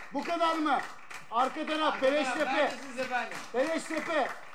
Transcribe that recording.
Bu kadar mı? Arka taraf Beleştepe. Neredesiniz efendim? Beleştepe.